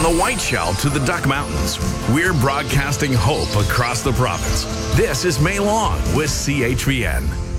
From the Whiteshell to the Duck Mountains, we're broadcasting hope across the province. This is May Long with CHVN.